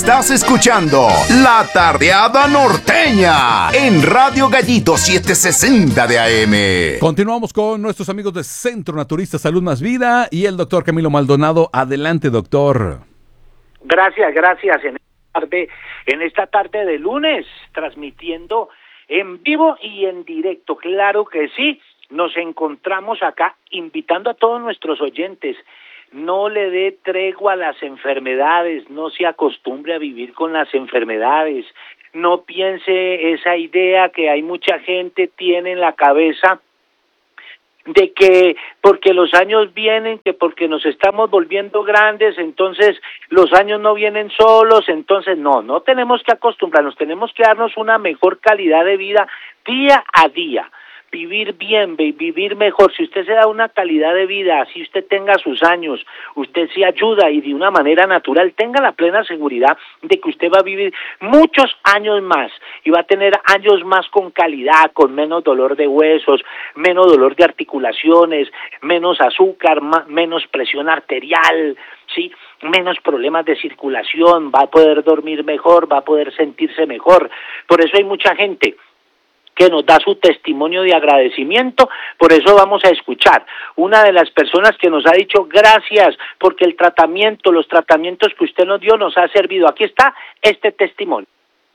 Estás escuchando La Tardeada Norteña en Radio Gallito 760 de AM. Continuamos con nuestros amigos de Centro Naturista Salud Más Vida y el doctor Camilo Maldonado. Adelante, doctor. Gracias. En esta tarde de lunes, transmitiendo en vivo y en directo. Claro que sí, nos encontramos acá invitando a todos nuestros oyentes. No le dé tregua a las enfermedades, no se acostumbre a vivir con las enfermedades, no piense esa idea que hay mucha gente tiene en la cabeza de que porque los años vienen, que porque nos estamos volviendo grandes, entonces los años no vienen solos, entonces no tenemos que acostumbrarnos, tenemos que darnos una mejor calidad de vida día a día. Vivir bien, vivir mejor. Si usted se da una calidad de vida, así usted tenga sus años, usted se ayuda y de una manera natural, tenga la plena seguridad de que usted va a vivir muchos años más y va a tener años más con calidad, con menos dolor de huesos, menos dolor de articulaciones, menos azúcar, menos presión arterial, ¿sí? Menos problemas de circulación, va a poder dormir mejor, va a poder sentirse mejor. Por eso hay mucha gente que nos da su testimonio de agradecimiento, por eso vamos a escuchar una de las personas que nos ha dicho gracias porque los tratamientos que usted nos dio nos ha servido. Aquí está este testimonio.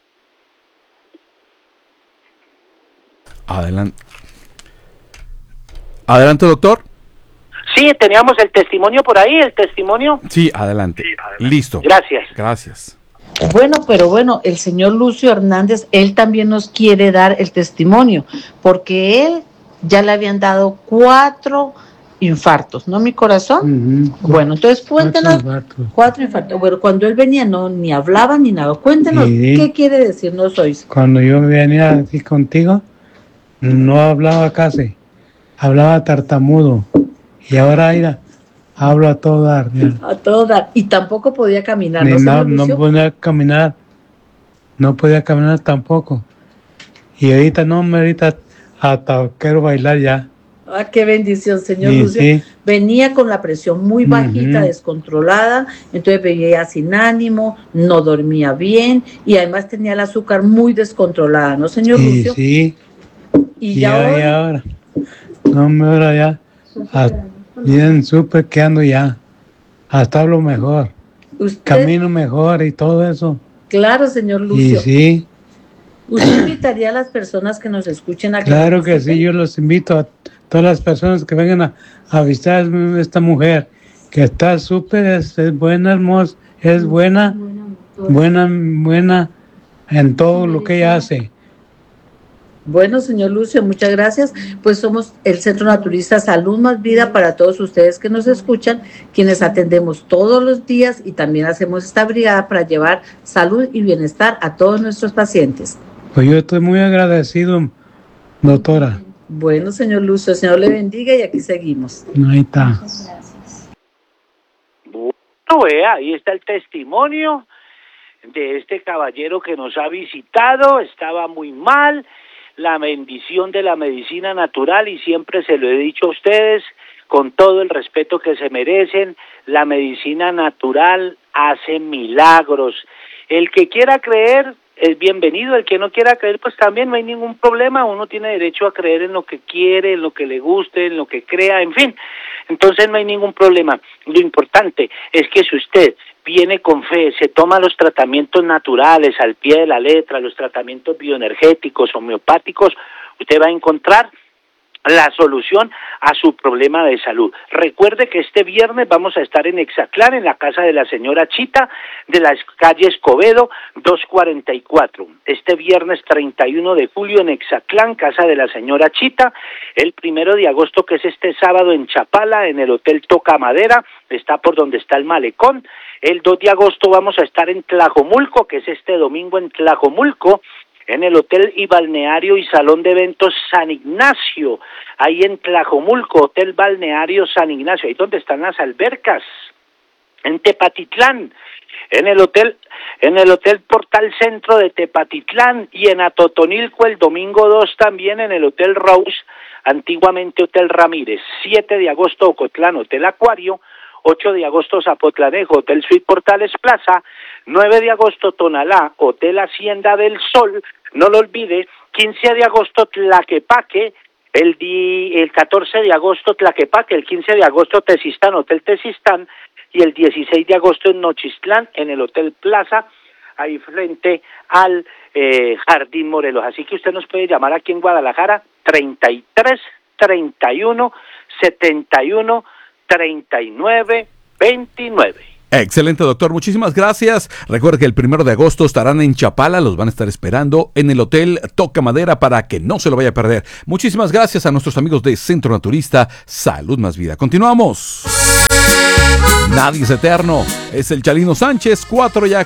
Adelante, doctor. Sí, teníamos el testimonio por ahí, Sí, adelante. Listo. Gracias. Bueno, el señor Lucio Hernández, él también nos quiere dar el testimonio, porque él ya le habían dado 4 infartos, ¿no, mi corazón? Uh-huh. Bueno, entonces cuéntenos, 4 infartos. Bueno, cuando él venía ni hablaba ni nada. Cuéntenos, ¿qué quiere decirnos hoy? Cuando yo venía aquí contigo, no hablaba casi, hablaba tartamudo, y ahora mira, hablo a todo dar. A todo dar. Y tampoco podía caminar, no podía caminar tampoco. Y ahorita hasta quiero bailar ya. Ah, qué bendición, señor Lucio. Sí. Venía con la presión muy bajita, descontrolada, entonces veía sin ánimo, no dormía bien y además tenía el azúcar muy descontrolada, ¿no, señor Lucio? Sí. Y ahora, ahora ya. Bien, súper que ando ya, hasta hablo mejor, camino mejor y todo eso. Claro, señor Lucio. Y sí. ¿Usted invitaría a las personas que nos escuchen a que Claro que sí, yo los invito a todas las personas que vengan a visitar a esta mujer, que está súper, es buena, hermosa, es buena en todo lo que ella hace. Bueno, señor Lucio, muchas gracias. Pues somos el Centro Naturista Salud Más Vida para todos ustedes que nos escuchan, quienes atendemos todos los días y también hacemos esta brigada para llevar salud y bienestar a todos nuestros pacientes. Pues yo estoy muy agradecido, doctora. Bueno, señor Lucio, el Señor le bendiga y aquí seguimos. Ahí está. Bueno, ahí está el testimonio de este caballero que nos ha visitado, estaba muy mal. La bendición de la medicina natural, y siempre se lo he dicho a ustedes, con todo el respeto que se merecen, la medicina natural hace milagros. El que quiera creer es bienvenido, el que no quiera creer pues también no hay ningún problema, uno tiene derecho a creer en lo que quiere, en lo que le guste, en lo que crea, en fin, entonces no hay ningún problema. Lo importante es que si usted viene con fe, se toma los tratamientos naturales al pie de la letra, los tratamientos bioenergéticos, homeopáticos, usted va a encontrar la solución a su problema de salud. Recuerde que este viernes vamos a estar en Exaclán, en la casa de la señora Chita, de la calle Escobedo, 244. Este viernes 31 de julio en Exaclán, casa de la señora Chita. El 1 de agosto, que es este sábado, en Chapala, en el Hotel Toca Madera, está por donde está el malecón. El 2 de agosto vamos a estar en Tlajomulco, que es este domingo en Tlajomulco, en el Hotel y Balneario y Salón de Eventos San Ignacio, ahí en Tlajomulco, Hotel Balneario San Ignacio, ahí donde están las albercas. En Tepatitlán, en el Hotel Portal Centro de Tepatitlán, y en Atotonilco el domingo 2 también en el Hotel Rose, antiguamente Hotel Ramírez. 7 de agosto Ocotlán, Hotel Acuario. 8 de agosto Zapotlanejo, Hotel Suite Portales Plaza, 9 de agosto Tonalá, Hotel Hacienda del Sol, no lo olvide, 15 de agosto Tlaquepaque, el 14 de agosto Tlaquepaque, el 15 de agosto Tezistán, Hotel Tezistán, y el 16 de agosto en Nochistlán, en el Hotel Plaza, ahí frente al Jardín Morelos. Así que usted nos puede llamar aquí en Guadalajara, 33 31 71 39 29. Excelente, doctor. Muchísimas gracias. Recuerda que el 1 de agosto estarán en Chapala. Los van a estar esperando en el Hotel Toca Madera para que no se lo vaya a perder. Muchísimas gracias a nuestros amigos de Centro Naturista Salud Más Vida. Continuamos. Nadie es eterno. Es el Chalino Sánchez, 4 ya